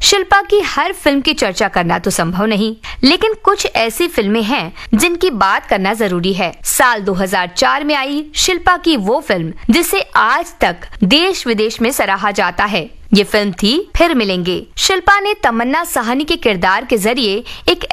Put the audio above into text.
शिल्पा की हर फिल्म की चर्चा करना तो संभव नहीं, लेकिन कुछ ऐसी फिल्में हैं जिनकी बात करना जरूरी है। साल 2004 में आई शिल्पा की वो फिल्म जिसे आज तक देश विदेश में सराहा जाता है, ये फिल्म थी फिर मिलेंगे। शिल्पा ने तमन्ना साहनी के किरदार के जरिए एक